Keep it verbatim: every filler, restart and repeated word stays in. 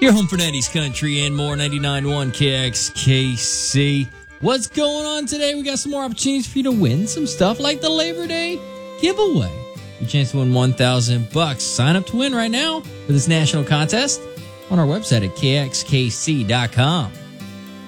Your home for nineties country and more, ninety-nine point one K X K C. What's going on today? We got some more opportunities for you to win some stuff like the Labor Day giveaway. Your chance to win one thousand bucks. Sign up to win right now for this national contest on our website at K X K C dot com.